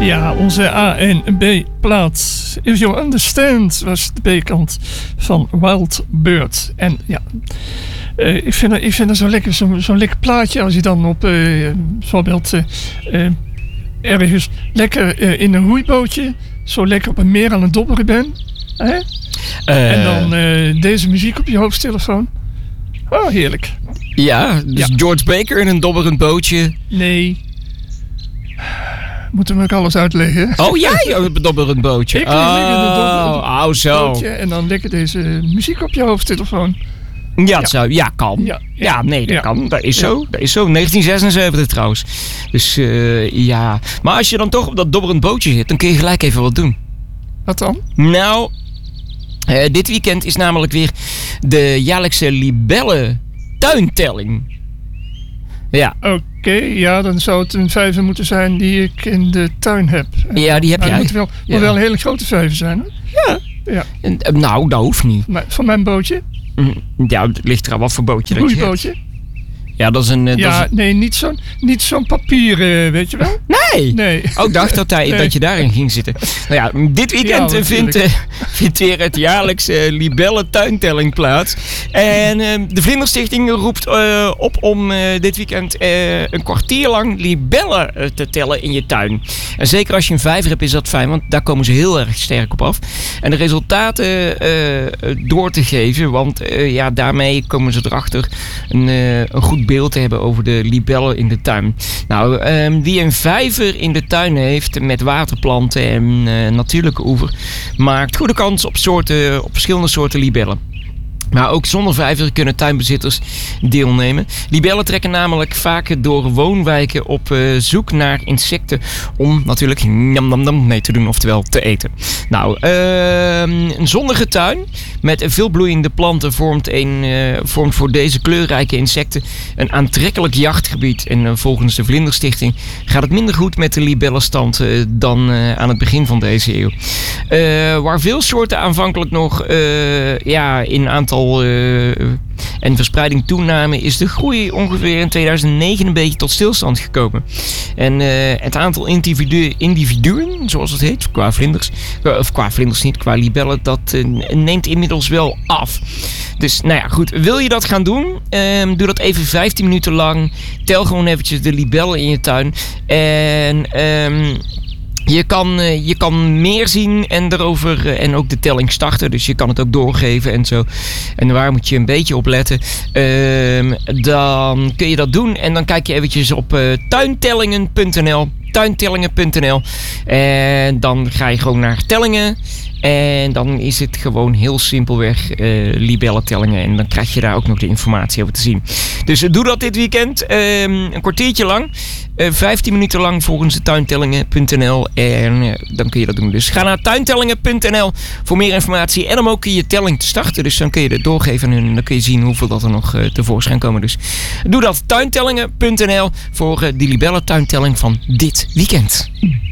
Ja, onze A en B plaat. If You Understand was de B-kant van Wild Bird. En ja, ik vind het zo lekker, zo'n lekker plaatje als je dan op bijvoorbeeld ergens lekker in een roeibootje zo lekker op een meer aan het dobberen bent. En dan deze muziek op je hoofdtelefoon. Oh, heerlijk. Ja, dus ja. George Baker in een dobberend bootje. Nee. Moeten we ook alles uitleggen? Oh, jij een dobberend bootje. Ik lig in een dobberend zo. bootje en dan lekker deze muziek op je hoofdtelefoon. Ja, dat zou, ja, kan. Ja, nee, dat kan. Dat is zo. Dat is zo. 1976 trouwens. Dus ja. Maar als je dan toch op dat dobberend bootje zit, dan kun je gelijk even wat doen. Wat dan? Nou, dit weekend is namelijk weer de jaarlijkse libellen tuintelling. Ja. Oké, ja, dan zou het een vijver moeten zijn die ik in de tuin heb. Ja, die heb jij. Het moet wel een hele grote vijver zijn, hè? Ja. Nou, dat hoeft niet. Maar van mijn bootje? Ja, het ligt er aan wat voor bootje dat je hebt. Roeibootje? Ja, dat is een... nee, niet zo'n papier, weet je wel? Nee. Oh, ik dacht dat je daarin ging zitten. Nou ja, dit weekend vindt weer het jaarlijkse libellen tuintelling plaats. En de Vlinderstichting roept op om dit weekend een kwartier lang libellen te tellen in je tuin. En zeker als je een vijver hebt is dat fijn, want daar komen ze heel erg sterk op af. En de resultaten door te geven, want daarmee komen ze erachter een goed beeld te hebben over de libellen in de tuin. Nou, wie een vijver in de tuin heeft met waterplanten en natuurlijke oever, maakt goede kans op verschillende soorten libellen. Maar ook zonder vijver kunnen tuinbezitters deelnemen. Libellen trekken namelijk vaak door woonwijken op zoek naar insecten om natuurlijk mee te doen, oftewel te eten. Nou, een zonnige tuin met veel bloeiende planten vormt voor deze kleurrijke insecten een aantrekkelijk jachtgebied. En volgens de Vlinderstichting gaat het minder goed met de libellenstand dan aan het begin van deze eeuw. Waar veel soorten aanvankelijk nog in aantal en verspreiding toename, is de groei ongeveer in 2009 een beetje tot stilstand gekomen. En het aantal individuen, zoals het heet, qua vlinders niet, qua libellen, dat neemt inmiddels wel af. Dus nou ja, goed, wil je dat gaan doen? Doe dat even 15 minuten lang. Tel gewoon eventjes de libellen in je tuin. En je kan meer zien en ook de telling starten. Dus je kan het ook doorgeven en zo. En waar moet je een beetje op letten. Dan kun je dat doen. En dan kijk je eventjes op tuintellingen.nl. En dan ga je gewoon naar tellingen. En dan is het gewoon heel simpelweg libellentellingen. En dan krijg je daar ook nog de informatie over te zien. Dus doe dat dit weekend. Een kwartiertje lang. 15 minuten lang volgens de tuintellingen.nl. En dan kun je dat doen. Dus ga naar tuintellingen.nl voor meer informatie. En om ook je telling te starten. Dus dan kun je het doorgeven. En dan kun je zien hoeveel dat er nog tevoorschijn komen. Dus doe dat tuintellingen.nl voor die libellentuintelling van dit weekend.